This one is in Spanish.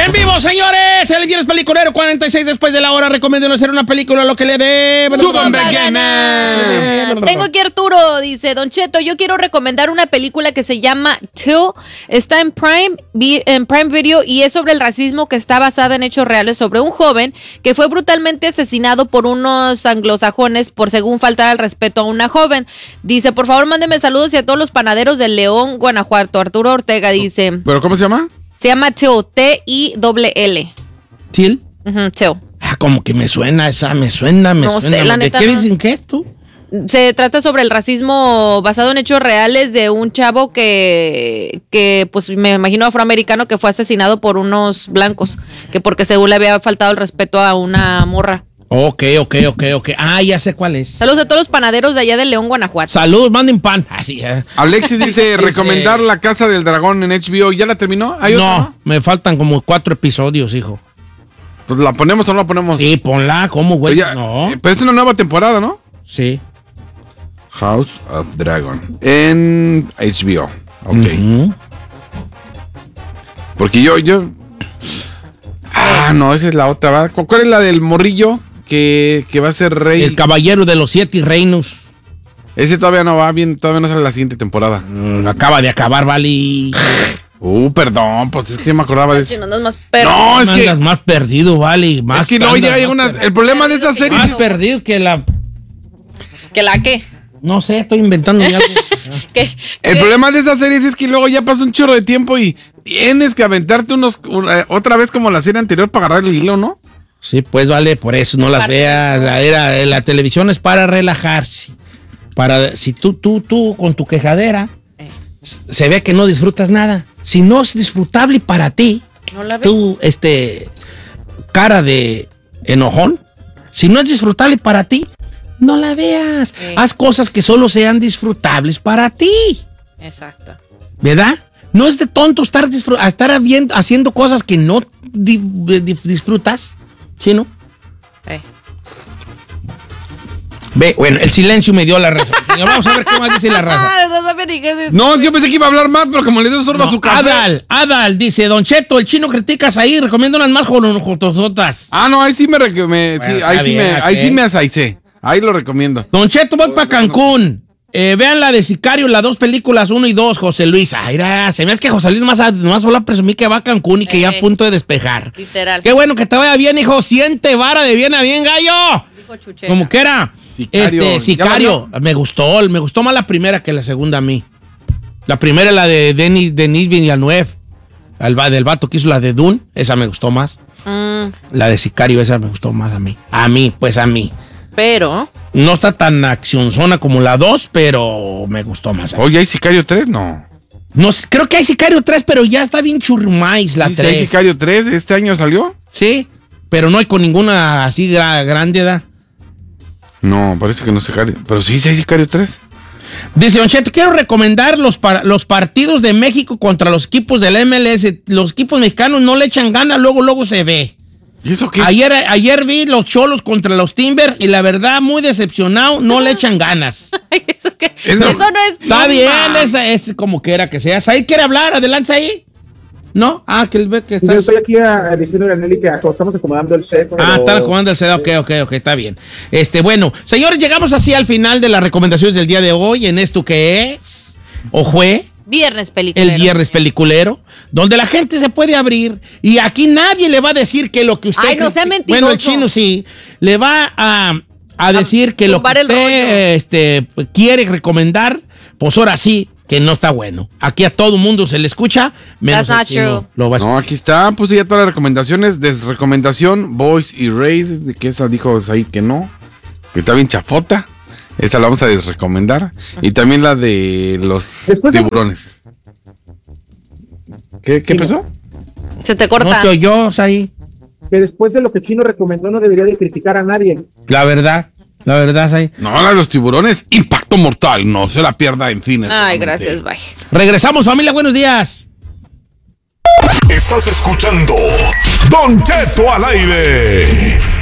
En vivo, señores, el viernes peliculero 46 después de la hora. Recomiendo hacer una película lo que le dé. Tengo aquí Arturo, dice: Don Cheto, yo quiero recomendar una película que se llama Till. Está en Prime Video y es sobre el racismo, que está basada en hechos reales sobre un joven que fue brutalmente asesinado por unos anglosajones por según faltar al respeto a una joven. Dice: por favor, mándeme saludos y a todos los panaderos de León, Guanajuato. Arturo Ortega dice. ¿Pero cómo se llama? Se llama Till, T-I-L-L. ¿Till? Till. Como que me suena esa, me suena. No sé, la neta. ¿De qué dicen que es tú? Se trata sobre el racismo basado en hechos reales de un chavo que pues me imagino afroamericano, que fue asesinado por unos blancos, que porque según le había faltado el respeto a una morra. Ok. Ah, ya sé cuál es. Saludos a todos los panaderos de allá de León, Guanajuato. Saludos, manden pan. Así, Alexis dice recomendar La Casa del Dragón en HBO. ¿Ya la terminó? ¿Hay no, otra? me faltan como 4 episodios, hijo. Entonces, ¿la ponemos o no la ponemos? Sí, ponla, ¿cómo, güey? No. Pero es una nueva temporada, ¿no? Sí. House of Dragon en HBO. Ok. Porque yo... no, esa es la otra, ¿verdad? ¿Cuál es la del morrillo que va a ser rey? El caballero de los 7 reinos. Ese todavía no va bien, todavía no sale la siguiente temporada. Acaba de acabar, vale. Perdón, pues es que me acordaba de eso. No andas más perdido. No, es que andas más perdido, vale. Más es que no llega una... El problema de esta serie más perdido que la... ¿Que la qué? No sé, estoy inventando ya algo. El problema de esas series es que luego ya pasa un chorro de tiempo y tienes que aventarte otra vez como la serie anterior para agarrar el hilo, ¿no? Sí, pues vale, por eso no las veas. La televisión es para relajarse. Si tú con tu quejadera se ve que no disfrutas nada. Si no es disfrutable para ti, no la tú, cara de enojón, si no es disfrutable para ti, no la veas. Sí. Haz cosas que solo sean disfrutables para ti. Exacto. ¿Verdad? No es de tonto estar haciendo cosas que no disfrutas. ¿Sí, no? Ve, bueno, el silencio me dio la razón. Vamos a ver qué más dice la raza. No, yo pensé que iba a hablar más, pero como le dio sorbo a su café. Adal, dice: Don Cheto, el chino criticas ahí, recomiendo unas más jotosotas. No, ahí sí ahí sí me asaicé. Ahí lo recomiendo. Don Cheto, voy para Cancún. Vean la de Sicario, las 2 películas, 1 y 2, José Luis. Se me hace que José Luis nomás solo presumí que va a Cancún y que ya a punto de despejar. Literal. Qué bueno que te vaya bien, hijo. Siente vara de bien a bien, gallo. Dijo Chuchera. Como que era. Sicario. Me gustó más la primera que la segunda a mí. La primera, la de Denis Villeneuve, del vato que hizo la de Dune. Esa me gustó más. La de Sicario, esa me gustó más a mí. A mí. Pero no está tan accionzona como la 2, pero me gustó más. Oye, ¿hay Sicario 3? No, creo que hay Sicario 3, pero ya está bien churmais la 3. ¿Hay Sicario 3? ¿Este año salió? Sí, pero no hay con ninguna así grande edad. No, parece que no es Sicario. Pero sí hay Sicario 3. Dice Don Cheto, quiero recomendar los partidos de México contra los equipos del MLS. Los equipos mexicanos no le echan ganas, luego se ve. ¿Y eso qué? Ayer vi los Cholos contra los Timbers y la verdad, muy decepcionado, no le echan ganas. Eso no es... Está bien, es como quiera que sea. ¿Ahí quiere hablar? Adelante ahí. ¿No? Que estás... Yo estoy aquí diciéndole a Nelly que estamos acomodando el set. Están acomodando el set, ok, está bien. Bueno, señores, llegamos así al final de las recomendaciones del día de hoy en esto que es, o fue... Viernes peliculero. El viernes peliculero, donde la gente se puede abrir y aquí nadie le va a decir que lo que usted... no sea mentiroso. Bueno, el chino sí, le va a decir que lo que usted quiere recomendar, pues ahora sí, que no está bueno. Aquí a todo mundo se le escucha, menos al chino. No, aquí está, puse ya todas las recomendaciones. Desrecomendación, Boys y Race, de que esa dijo ahí que no, que está bien chafota. Esa la vamos a desrecomendar. Y también la de los tiburones. ¿Qué pasó? Se te corta. No soy yo, ahí. Que después de lo que Chino recomendó no debería de criticar a nadie. La verdad, ahí. No, la de los tiburones, impacto mortal. No se la pierda en fin. Gracias, bye. Regresamos, familia, buenos días. Estás escuchando Don Cheto al aire.